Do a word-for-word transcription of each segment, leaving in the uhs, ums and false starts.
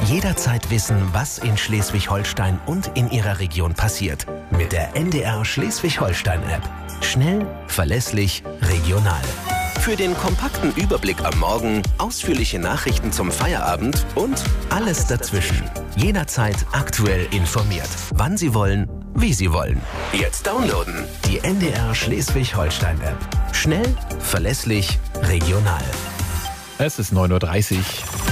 Jederzeit wissen, was in Schleswig-Holstein und in Ihrer Region passiert. Mit der N D R Schleswig-Holstein-App. Schnell, verlässlich, regional. Für den kompakten Überblick am Morgen, ausführliche Nachrichten zum Feierabend und alles dazwischen. Jederzeit aktuell informiert. Wann Sie wollen, wie Sie wollen. Jetzt downloaden. Die N D R Schleswig-Holstein-App. Schnell, verlässlich, regional. Es ist neun Uhr dreißig.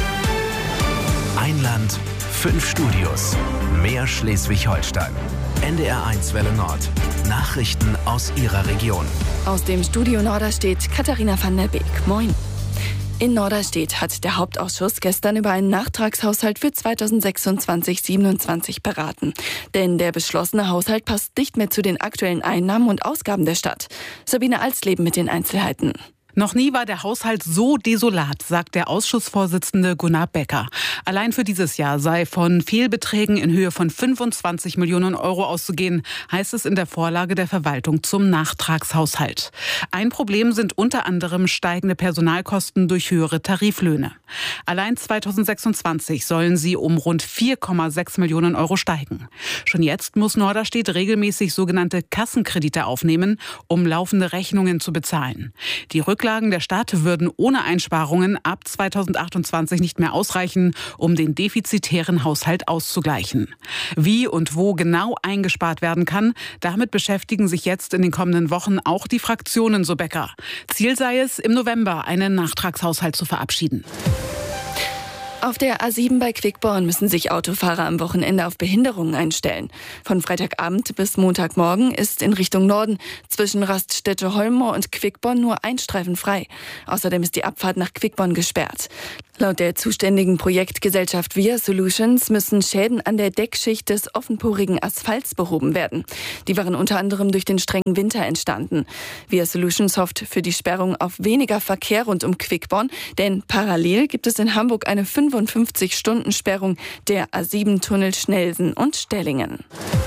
Ein Land, fünf Studios. Mehr Schleswig-Holstein. N D R eins Welle Nord. Nachrichten aus Ihrer Region. Aus dem Studio Norderstedt, Katharina van der Beek. Moin. In Norderstedt hat der Hauptausschuss gestern über einen Nachtragshaushalt für zweitausendsechsundzwanzig siebenundzwanzig beraten. Denn der beschlossene Haushalt passt nicht mehr zu den aktuellen Einnahmen und Ausgaben der Stadt. Sabine Alsleben mit den Einzelheiten. Noch nie war der Haushalt so desolat, sagt der Ausschussvorsitzende Gunnar Becker. Allein für dieses Jahr sei von Fehlbeträgen in Höhe von fünfundzwanzig Millionen Euro auszugehen, heißt es in der Vorlage der Verwaltung zum Nachtragshaushalt. Ein Problem sind unter anderem steigende Personalkosten durch höhere Tariflöhne. Allein zweitausendsechsundzwanzig sollen sie um rund vier Komma sechs Millionen Euro steigen. Schon jetzt muss Norderstedt regelmäßig sogenannte Kassenkredite aufnehmen, um laufende Rechnungen zu bezahlen. Die Rücklagen der Stadt würden ohne Einsparungen ab zweitausendachtundzwanzig nicht mehr ausreichen, um den defizitären Haushalt auszugleichen. Wie und wo genau eingespart werden kann, damit beschäftigen sich jetzt in den kommenden Wochen auch die Fraktionen, so Becker. Ziel sei es, im November einen Nachtragshaushalt zu verabschieden. Auf der A sieben bei Quickborn müssen sich Autofahrer am Wochenende auf Behinderungen einstellen. Von Freitagabend bis Montagmorgen ist in Richtung Norden zwischen Raststätte-Holmoor und Quickborn nur ein Streifen frei. Außerdem ist die Abfahrt nach Quickborn gesperrt. Laut der zuständigen Projektgesellschaft Via Solutions müssen Schäden an der Deckschicht des offenporigen Asphalts behoben werden. Die waren unter anderem durch den strengen Winter entstanden. Via Solutions hofft für die Sperrung auf weniger Verkehr rund um Quickborn, denn parallel gibt es in Hamburg eine fünfundfünfzig-Stunden-Sperrung der A sieben Tunnel Schnelsen und Stellingen.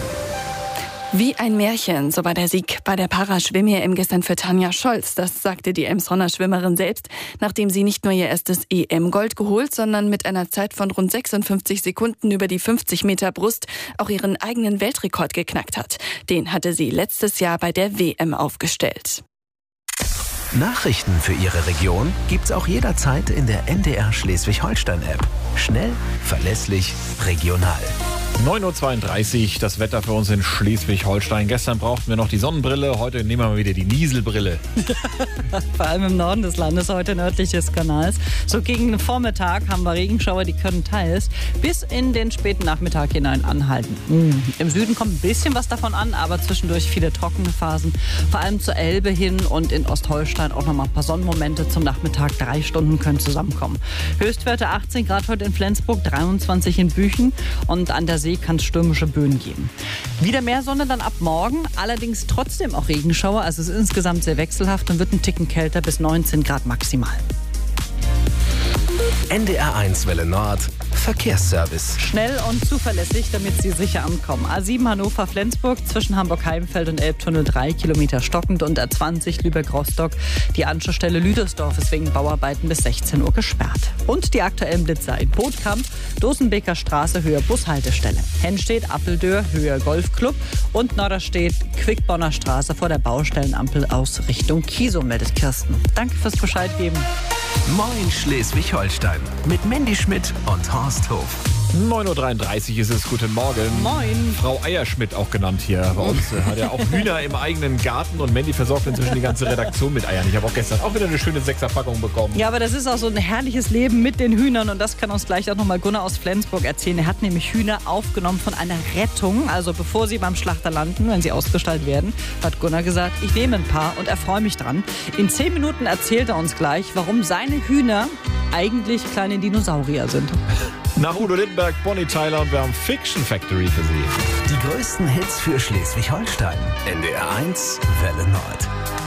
Wie ein Märchen, so war der Sieg bei der Paraschwimm-E M gestern für Tanja Scholz. Das sagte die Emsonner Schwimmerin selbst, nachdem sie nicht nur ihr erstes E M-Gold geholt, sondern mit einer Zeit von rund sechsundfünfzig Sekunden über die fünfzig Meter Brust auch ihren eigenen Weltrekord geknackt hat. Den hatte sie letztes Jahr bei der W M aufgestellt. Nachrichten für Ihre Region gibt's auch jederzeit in der N D R Schleswig-Holstein-App. Schnell, verlässlich, regional. neun Uhr zweiunddreißig, das Wetter für uns in Schleswig-Holstein. Gestern brauchten wir noch die Sonnenbrille, heute nehmen wir mal wieder die Nieselbrille. Vor allem im Norden des Landes, heute nördlich des Kanals. So gegen den Vormittag haben wir Regenschauer, die können teils bis in den späten Nachmittag hinein anhalten. Mhm. Im Süden kommt ein bisschen was davon an, aber zwischendurch viele trockene Phasen. Vor allem zur Elbe hin und in Ostholstein auch noch mal ein paar Sonnenmomente zum Nachmittag. Drei Stunden können zusammenkommen. Höchstwerte achtzehn Grad heute in Flensburg, dreiundzwanzig in Büchen und an der See kann es stürmische Böen geben. Wieder mehr Sonne dann ab morgen, allerdings trotzdem auch Regenschauer. Also es ist insgesamt sehr wechselhaft und wird ein Ticken kälter bis neunzehn Grad maximal. N D R eins Welle Nord. Verkehrsservice. Schnell und zuverlässig, damit Sie sicher ankommen. A sieben Hannover-Flensburg zwischen Hamburg-Heimfeld und Elbtunnel drei Kilometer stockend und A zwanzig Lübeck-Rostock. Die Anschlussstelle Lüdersdorf ist wegen Bauarbeiten bis sechzehn Uhr gesperrt. Und die aktuellen Blitzer in Bootkamp, Dosenbeker Straße, Höhe Bushaltestelle. Hennstedt, Appeldörr, Höhe Golfclub und Norderstedt, Quickborner Straße vor der Baustellenampel aus Richtung Kiesow, meldet Kirsten. Danke fürs Bescheid geben. Moin Schleswig-Holstein mit Mandy Schmidt und Horst Hof. neun Uhr dreiunddreißig ist es, guten Morgen. Moin. Frau Eierschmidt auch genannt hier bei uns. Hat ja auch Hühner im eigenen Garten und Mandy versorgt inzwischen die ganze Redaktion mit Eiern. Ich habe auch gestern auch wieder eine schöne Sechserpackung bekommen. Ja, aber das ist auch so ein herrliches Leben mit den Hühnern und das kann uns gleich auch nochmal Gunnar aus Flensburg erzählen. Er hat nämlich Hühner aufgenommen von einer Rettung, also bevor sie beim Schlachter landen, wenn sie ausgestaltet werden, hat Gunnar gesagt, ich nehme ein paar und erfreue mich dran. In zehn Minuten erzählt er uns gleich, warum seine Hühner eigentlich kleine Dinosaurier sind. Nach Udo Lindenberg, Bonnie Tyler und wir haben Fiction Factory für Sie. Die größten Hits für Schleswig-Holstein. N D R eins Welle Nord.